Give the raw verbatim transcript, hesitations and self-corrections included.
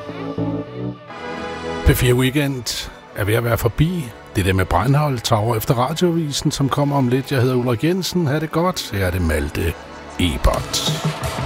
P fire Weekend er ved at være forbi. Det er det med Breinholt Tower efter radioavisen, som kommer om lidt. Jeg hedder Ulrik Jensen. Ha' det godt. Her er det Malte Ebert.